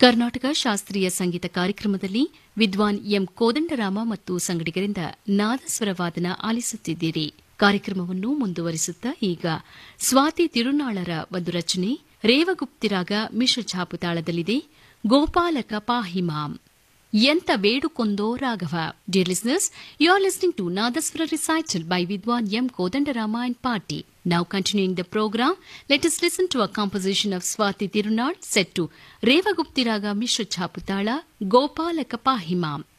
ಕರ್ನಾಟಕ ಶಾಸ್ತ್ರೀಯ ಸಂಗೀತ ಕಾರ್ಯಕ್ರಮದಲ್ಲಿ ವಿದ್ವಾನ್ ಎಂ ಕೋದಂಡರಾಮ ಮತ್ತು ಸಂಗಡಿಗರಿಂದ ನಾದಸ್ವರವಾದನ ಆಲಿಸುತ್ತಿದ್ದೀರಿ. ಕಾರ್ಯಕ್ರಮವನ್ನು ಮುಂದುವರಿಸುತ್ತಾ ಈಗ ಸ್ವಾತಿ ತಿರುನಾಳರ ಒಂದು ರಚನೆ ರೇವಗುಪ್ತಿರಾಗ ಮಿಶ್ರ ಛಾಪುತಾಳದಲ್ಲಿದೆ. ಗೋಪಾಲಕ ಪಾಹಿಮಾಂ ಎಂತ ಬೇಡುಕೊಂದೋ Raghava. Dear listeners, you are listening to Nadaswara recital by Vidwan M. Kodandarama and Party. Now continuing the program, let us listen to a composition of Swati Tirunal set to Revagupti Raga Mishra Chaputala Gopalaka Pahimam.